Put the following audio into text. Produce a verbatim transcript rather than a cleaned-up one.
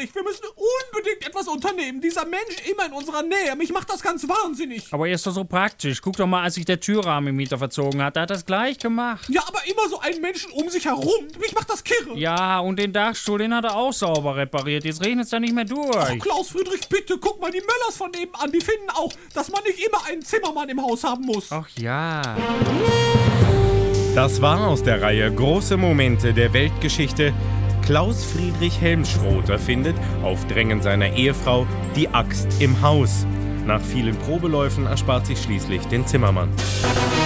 Friedrich, wir müssen unbedingt etwas unternehmen. Dieser Mensch immer in unserer Nähe, mich macht das ganz wahnsinnig. Aber er ist doch so praktisch. Guck doch mal, als sich der Türrahmen im Mieter verzogen hat, da hat er das gleich gemacht. Ja, aber immer so einen Menschen um sich herum, mich macht das kirre. Ja, und den Dachstuhl, den hat er auch sauber repariert. Jetzt regnet es da nicht mehr durch. Ach, Klaus Friedrich, bitte, guck mal die Möllers von nebenan. Die finden auch, dass man nicht immer einen Zimmermann im Haus haben muss. Ach ja. Das war aus der Reihe Große Momente der Weltgeschichte. Klaus Friedrich Helmschroter findet, auf Drängen seiner Ehefrau, die Axt im Haus. Nach vielen Probeläufen erspart sich schließlich den Zimmermann.